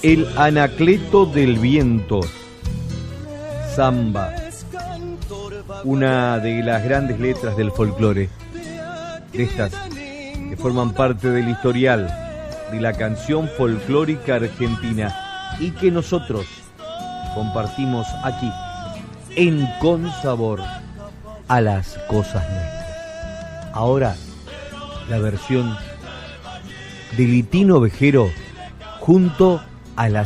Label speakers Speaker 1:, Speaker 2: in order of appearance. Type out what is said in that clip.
Speaker 1: El Anacleto del Viento, samba, una de las grandes letras del folclore, de estas que forman parte del historial de la canción folclórica argentina y que nosotros compartimos aquí en Con Sabor a las Cosas Nuestras. Ahora, la versión de Litino Vejero junto a la